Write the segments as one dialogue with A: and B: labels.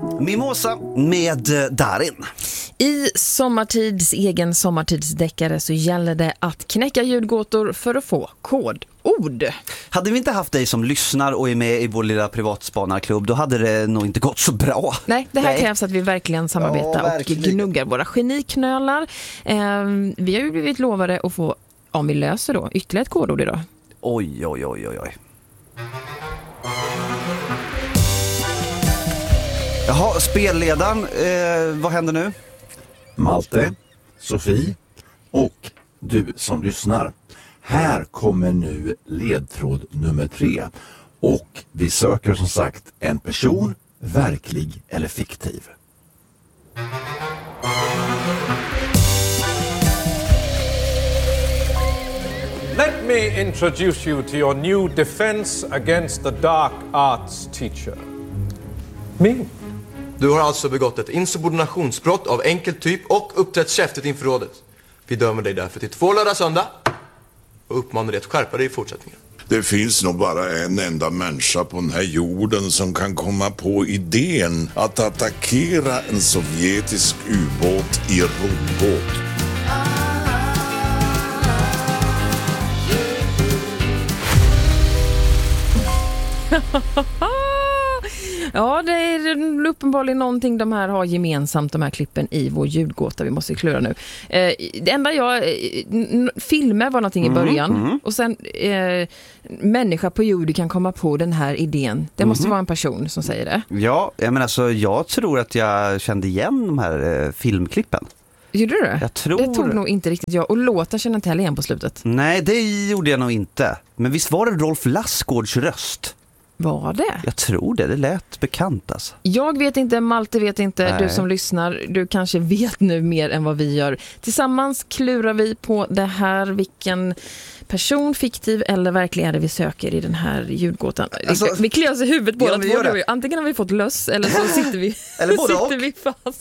A: Mimosa med Darin.
B: I Sommartids egen sommartidsdeckare så gäller det att knäcka ljudgåtor för att få kodord.
A: Hade vi inte haft dig som lyssnar och är med i vår lilla privatspanarklubb, då hade det nog inte gått så bra.
B: Nej, det här krävs att vi verkligen samarbetar och gnuggar våra geniknölar. Vi har ju blivit lovade att få, om vi löser då, ytterligare ett kodord idag.
A: Oj. Jaha, spelledaren, vad händer nu?
C: Malte, Sofie och du som lyssnar. Här kommer nu ledtråd nummer 3. Och vi söker som sagt en person, verklig eller fiktiv.
D: Let me introduce you to your new defense against the dark arts teacher. Me.
E: Du har alltså begått ett insubordinationsbrott av enkel typ och uppträtt käftigt inför rådet. Vi dömer dig därför till 2 lördag söndag och uppmanar dig att skärpa dig i fortsättningen.
F: Det finns nog bara en enda människa på den här jorden som kan komma på idén att attackera en sovjetisk ubåt i roddbåt.
B: Ja, det är uppenbarligen någonting de här har gemensamt, de här klippen i vår ljudgåta. Vi måste klura nu. Det enda filmer var någonting i början. Och sen människa på jorden kan komma på den här idén. Det måste vara en person som säger det.
A: Ja, jag tror att jag kände igen de här filmklippen.
B: Gjorde du det?
A: Jag tror...
B: Det tog nog inte riktigt jag. Och låten kände inte heller igen på slutet.
A: Nej, det gjorde jag nog inte. Men visst var det Rolf Lassgårds röst?
B: Var det?
A: Jag tror det lät bekant alltså.
B: Jag vet inte, Malte vet inte.
A: Nej.
B: Du som lyssnar, du kanske vet nu mer än vad vi gör. Tillsammans klurar vi på det här, vilken person, fiktiv eller verklig är det vi söker i den här ljudgåtan. Alltså, vi kliar oss i huvudet båda två. Antingen har vi fått löss eller så sitter vi,
A: eller sitter
B: vi fast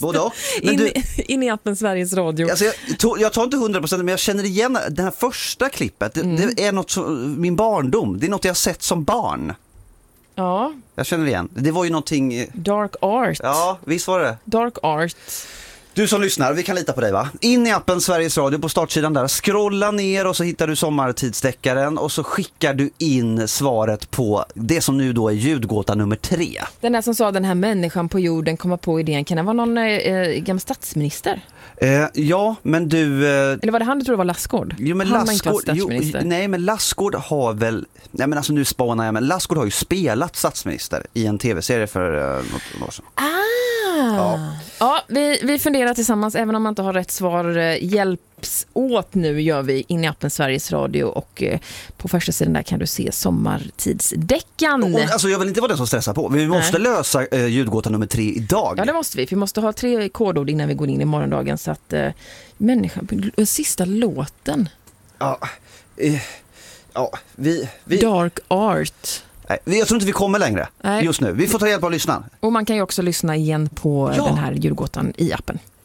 A: in
B: i appen Sveriges Radio.
A: Alltså jag tar inte 100%, men jag känner igen det här första klippet. Det är något som, min barndom. Det är något jag sett som barn.
B: Ja.
A: Jag känner igen. Det var ju någonting...
B: Dark art.
A: Ja, visst var det.
B: Dark art.
A: Du som lyssnar, vi kan lita på dig va? In i appen Sveriges Radio på startsidan där. Scrolla ner och så hittar du sommartidsdeckaren och så skickar du in svaret på det som nu då är ljudgåta nummer 3. Den
B: här som sa den här människan på jorden kommer på idén. Kan det vara någon gammal statsminister?
A: Ja, men du...
B: Eller var det han du tror var Lassgård?
A: Jo, men Lassgård... nej, men Lassgård har väl... Nej, men alltså nu spanar jag, men Lassgård har ju spelat statsminister i en tv-serie för något år sedan.
B: Ja, vi funderar tillsammans, även om man inte har rätt svar. Hjälps åt nu gör vi in i appen Sveriges Radio och på första sidan där kan du se sommartidsdeckan.
A: Alltså jag vill inte vara den som stressar på. Vi måste lösa ljudgåta nummer 3 idag.
B: Ja, det måste vi. Vi måste ha 3 kodord innan vi går in i morgondagen så att människan, sista låten. Dark art.
A: Nej, jag tror inte vi kommer längre just nu. Vi får ta hjälp av lyssnaren.
B: Och man kan ju också lyssna igen på den här ljudgåtan i appen.